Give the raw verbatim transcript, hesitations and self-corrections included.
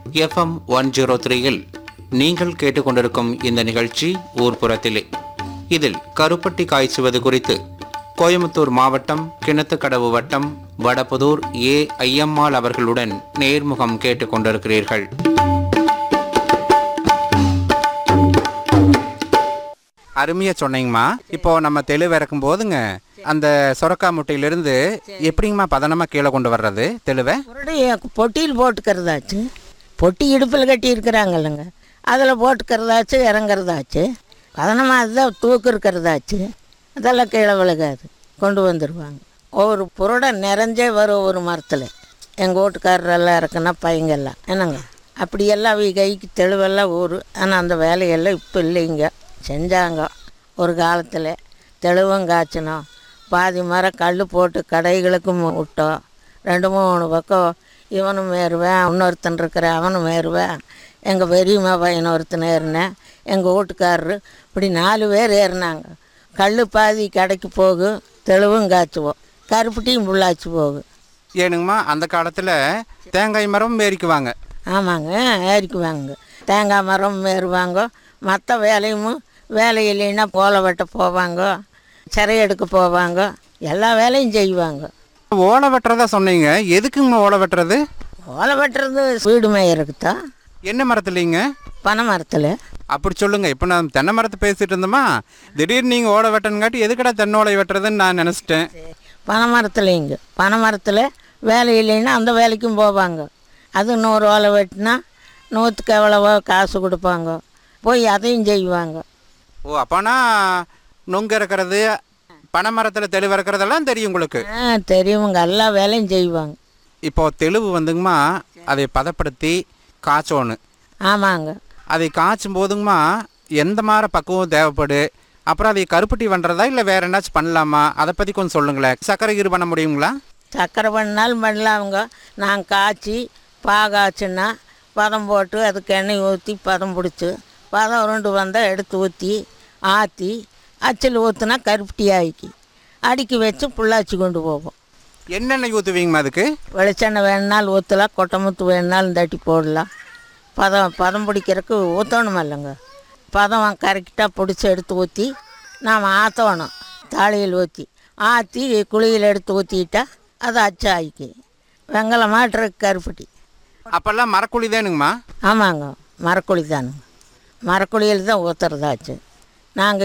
FM one zero த்ரீயில் நீங்கள் கேட்டுக்கொண்டிருக்கும் இந்த நிகழ்ச்சி ஊர்ப்புறத்திலே. இதில் கருப்பட்டி காய்ச்சுவது குறித்து கோயம்புத்தூர் மாவட்டம் கிணத்துக்கடவு வட்டம் வடபுதூர் ஏ ஐயம்மாள் அவர்களுடன் நேர்முகம் கேட்டுக்கொண்டிருக்கிறீர்கள். அருமையா சொன்னீங்கம்மா. இப்போ நம்ம தெளிவு இறக்கும் போதுங்க அந்த சொரக்கா முட்டையிலிருந்து எப்படிங்கம்மா பதனமாக கீழே கொண்டு வர்றது தெளிவை? பொட்டியில் போட்டுக்கிறதாச்சு, பொட்டி இடுப்பில் கட்டி இருக்கிறாங்கல்லங்க, அதில் போட்டுக்கிறதாச்சு, இறங்குறதாச்சு. பதனமாக அதுதான் தூக்கு இருக்கிறதாச்சு, அதெல்லாம் கீழே விழுகாது, கொண்டு வந்துடுவாங்க. ஒவ்வொரு புரோட நிறைஞ்சே வரும் ஒரு மரத்தில். எங்கள் வீட்டுக்காரரெல்லாம் இறக்குனா பையங்கெல்லாம் என்னங்க அப்படியெல்லாம் அவங்க கைக்கு தெளிவெல்லாம் ஊர். ஆனால் அந்த வேலையெல்லாம் இப்போ இல்லைங்க. செஞ்சாங்க ஒரு காலத்தில். தெளிவும் காய்ச்சினோம், பாதி மரம் கல் போட்டு கடைகளுக்கும் விட்டோம். ரெண்டு மூணு பக்கம் இவனும் ஏறுவேன், இன்னொருத்தன் இருக்கிற அவனும் ஏறுவேன். எங்கள் பெரியம்மா பையன் ஒருத்தன் ஏறினேன், எங்கள் வீட்டுக்காரரு, இப்படி நாலு பேர் ஏறினாங்க. கல் பாதி கடைக்கு போகும், தெளிவும் காய்ச்சுவோம், கருப்பட்டியும் புள்ளாச்சு போகும். ஏனுங்கம்மா அந்த காலத்தில் தேங்காய் மரம் ஏறிக்குவாங்க? ஆமாங்க, ஏறிக்குவாங்க. தேங்காய் மரம் ஏறுவாங்க. மற்ற வேலையும் வேலை இல்லைன்னா போலை வெட்ட போவாங்க, சிறை எடுக்க போவாங்க, எல்லா வேலையும் செய்வாங்க. ஓலை வெட்டுறதா சொன்னீங்க, எதுக்குங்க ஓலை வெட்டுறது? ஓலை வெட்டுறது வீடு மேயருக்கு தான். என்ன மரத்துலைங்க? பனை மரத்தில். அப்படி சொல்லுங்கள். இப்போ நான் தென்னை மரத்தை பேசிகிட்டு இருந்தோமா, திடீர்னு நீங்கள் ஓலை வெட்டணுங்காட்டி எதுக்கடா தென்னை ஓலை வெட்டுறதுன்னு நான் நினச்சிட்டேன். பனை மரத்துலைங்க, பனை மரத்தில் வேலை இல்லைன்னா அந்த வேலைக்கும் போவாங்க. அது நூறு ஓலை வெட்டினா நூற்றுக்கு எவ்வளவோ காசு கொடுப்பாங்க, போய் அதையும் செய்வாங்க. ஓ, அப்போனா நொங்கு இறக்கிறது, பனை மரத்தில் தெளிவு இறக்கிறதெல்லாம் தெரியும் உங்களுக்கு? ஆ தெரியுங்க, எல்லா வேலையும் செய்வாங்க. இப்போது தெளிவு வந்துங்கம்மா அதை பதப்படுத்தி காய்ச்சோன்னு. ஆமாங்க. அதை காய்ச்சும் போதுங்கம்மா எந்த மாதிரி பக்குவம் தேவைப்படு, அப்புறம் அதை கருப்பட்டி பண்ணுறதா இல்லை வேறு என்னாச்சும் பண்ணலாமா, அதை பற்றி கொஞ்சம் சொல்லுங்களேன். சர்க்கரை கீறு பண்ண முடியுங்களா? சர்க்கரை பண்ணாலும் பண்ணலாமுங்க. நாங்கள் காய்ச்சி பாகாய்ச்சின்னா பதம் போட்டு அதுக்கு எண்ணெய் ஊற்றி பதம் பிடிச்சி பதம் உருண்டு வந்தால் எடுத்து ஊற்றி ஆற்றி அச்சில் ஊற்றுனா கருப்பட்டி ஆக்கி அடுக்கி வச்சு புள்ளாச்சி கொண்டு போவோம். என்னென்ன ஊற்றுவீங்கம்மா அதுக்கு? வெளிச்செண்ணெய் வேணுனாலும் ஊற்றலாம், கொட்டமுத்து வேணுனாலும் தட்டி போடலாம். பதம் பதம் பிடிக்கிறதுக்கு ஊற்றணும் இல்லைங்க. பதம் கரெக்டாக பிடிச்சி எடுத்து ஊற்றி நாம் ஆற்றணும். தாளியில் ஊற்றி ஆற்றி குழியில் எடுத்து ஊற்றிட்டா அது அச்சு ஆக்கி வெங்கலம் மாட்டுறதுக்கு கருப்பட்டி. அப்போல்லாம் மரக்குழி தானுங்கம்மா? ஆமாங்க, மரக்குழி தானுங்க. மரக்குழியில் தான் ஊற்றுறதாச்சு. நாங்கள்